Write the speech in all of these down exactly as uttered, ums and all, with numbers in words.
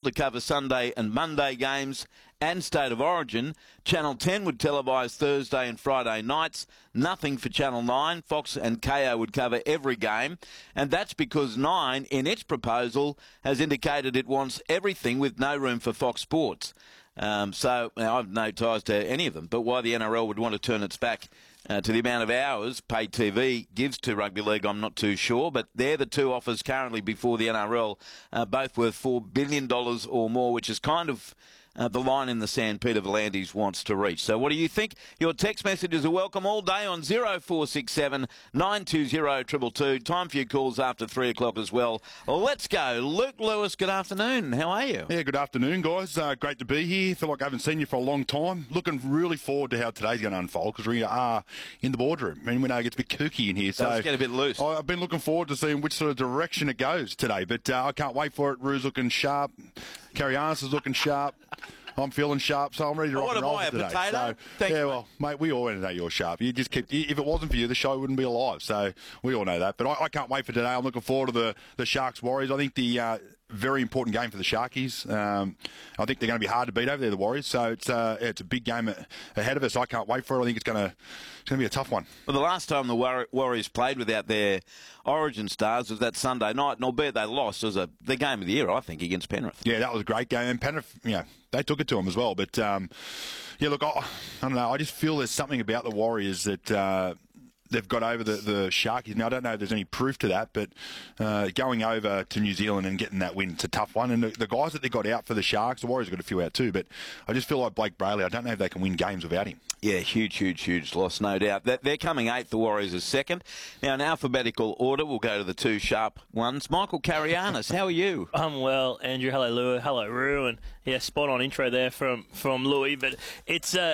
to cover Sunday and Monday games and State of Origin. Channel ten would televise Thursday and Friday nights. Nothing for Channel nine. Fox and K O would cover every game. And that's because Nine, in its proposal, has indicated it wants everything with no room for Fox Sports. Um, so now I've no ties to any of them, but why the N R L would want to turn its back uh, to the amount of hours paid T V gives to rugby league, I'm not too sure. But they're the two offers currently before the N R L, uh, both worth four billion dollars or more, which is kind of Uh, the line in the sand Peter V'landys wants to reach. So what do you think? Your text messages are welcome all day on zero four six seven, nine two zero, two two two. Time for your calls after three o'clock as well. Let's go. Luke Lewis, good afternoon. How are you? Yeah, good afternoon, guys. Uh, great to be here. Feel like I haven't seen you for a long time. Looking really forward to how today's going to unfold because we are in the boardroom. And we know it gets a bit kooky in here. So Let's get a bit loose. I've been looking forward to seeing which sort of direction it goes today. But uh, I can't wait for it. Rue's looking sharp. Carrianis is looking sharp. I'm feeling sharp, so I'm ready to rock and roll a today. potato? So, Thanks, yeah, mate. well, mate, we all know you're sharp. You just keep. If it wasn't for you, the show wouldn't be alive. So we all know that. But I, I can't wait for today. I'm looking forward to the the Sharks Warriors. I think the uh, very important game for the Sharkies. Um, I think they're going to be hard to beat over there, the Warriors. So it's uh, it's a big game ahead of us. I can't wait for it. I think it's going to it's going to be a tough one. Well, the last time the War- Warriors played without their Origin stars was that Sunday night, and albeit they lost, it was a, the game of the year, I think, against Penrith. Yeah, that was a great game. And Penrith, yeah, they took it to them as well. But, um, yeah, look, I, I don't know. I just feel there's something about the Warriors that uh, they've got over the, the Sharkies. Now, I don't know if there's any proof to that, but uh, going over to New Zealand and getting that win, it's a tough one. And the, the guys that they got out for the Sharks, the Warriors got a few out too, but I just feel like Blake Brayley, I don't know if they can win games without him. Yeah, huge, huge, huge loss, no doubt. They're coming eighth, the Warriors are second. Now, in alphabetical order, we'll go to the two sharp ones. Michael Carrianis, how are you? I'm well, Andrew. Hello, Lou. Hello, Rue. And, yeah, spot-on intro there from, from Louis. But it's uh,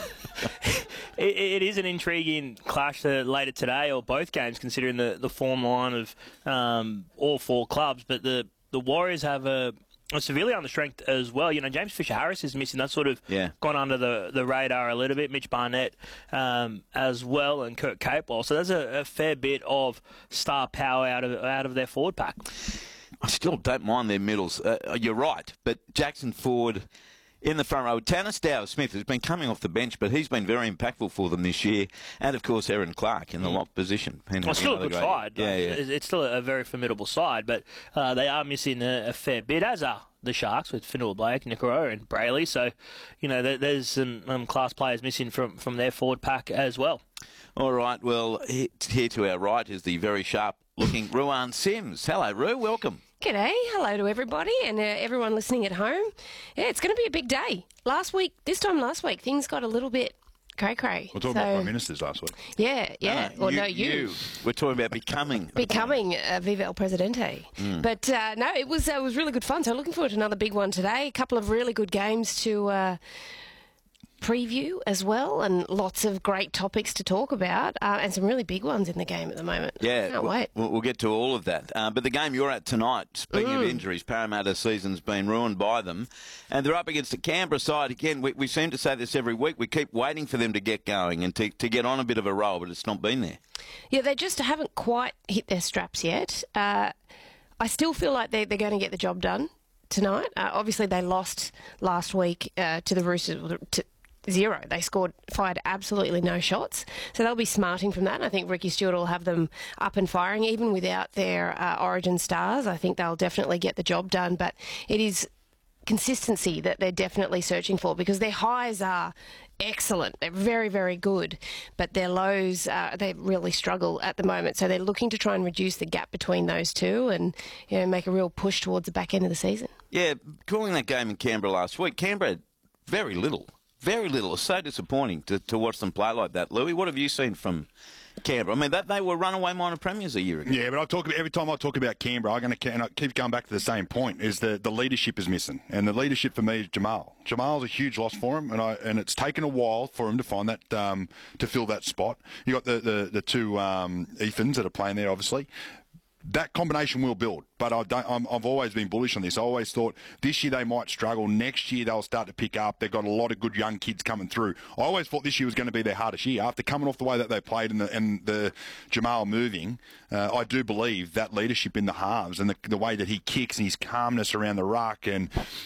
it, it is an intriguing clash uh, later today, or both games, considering the, the form line of um, all four clubs. But the, the Warriors have a... Well, severely under strength as well. You know, James Fisher-Harris is missing. That's sort of yeah. gone under the, the radar a little bit. Mitch Barnett um, as well, and Kurt Capewell. So there's a, a fair bit of star power out of out of their forward pack. I still don't mind their middles. Uh, you're right, but Jackson Ford in the front row. Tanner Stowers-Smith has been coming off the bench, but he's been very impactful for them this year. And, of course, Aaron Clark in the lock position. Well, it's still a good great... side. Yeah, yeah. It's still a very formidable side, but uh, they are missing a, a fair bit, as are the Sharks with Finua Blake, Nicaragua and Brayley. So, you know, there, there's some um, class players missing from, from their forward pack as well. All right, well, here to our right is the very sharp-looking Ruan Sims. Hello, Ru, welcome. G'day, hello to everybody and uh, everyone listening at home. Yeah, it's going to be a big day. Last week, this time last week, things got a little bit cray-cray. We're talking so, about Prime Ministers last week. Yeah, yeah. No, or you, no, you. you. We're talking about becoming. Becoming uh, Viva el Presidente. Mm. But, uh, no, it was, uh, it was really good fun. So looking forward to another big one today. A couple of really good games to... Uh, preview as well, and lots of great topics to talk about, uh, and some really big ones in the game at the moment. Yeah, can't wait. We'll, we'll get to all of that. Uh, but the game you're at tonight, speaking mm. of injuries, Parramatta's season's been ruined by them, and they're up against the Canberra side again. We, we seem to say this every week. We keep waiting for them to get going and to, to get on a bit of a roll, but it's not been there. Yeah, they just haven't quite hit their straps yet. Uh, I still feel like they, they're going to get the job done tonight. Uh, obviously, they lost last week uh, to the Roosters. To, Zero. They scored, fired absolutely no shots. So they'll be smarting from that. And I think Ricky Stewart will have them up and firing, even without their uh, Origin stars. I think they'll definitely get the job done. But it is consistency that they're definitely searching for, because their highs are excellent. They're very, very good. But their lows, uh, they really struggle at the moment. So they're looking to try and reduce the gap between those two and, you know, make a real push towards the back end of the season. Yeah, calling that game in Canberra last week, Canberra had very little. Very little. It's so disappointing to, to watch them play like that. Louis, what have you seen from Canberra? I mean, that they were runaway minor premiers a year ago. Yeah, but I talk about, every time I talk about Canberra, I'm going to and I keep going back to the same point: is the the leadership is missing, and the leadership for me is Jamal. Jamal's a huge loss for him, and I and it's taken a while for him to find that um, to fill that spot. You got the the, the two um, Ethans that are playing there, obviously. That combination will build, but I don't, I'm, I've always been bullish on this. I always thought this year they might struggle. Next year they'll start to pick up. They've got a lot of good young kids coming through. I always thought this year was going to be their hardest year. After coming off the way that they played and the, and the Jamal moving, uh, I do believe that leadership in the halves and the, the way that he kicks and his calmness around the ruck and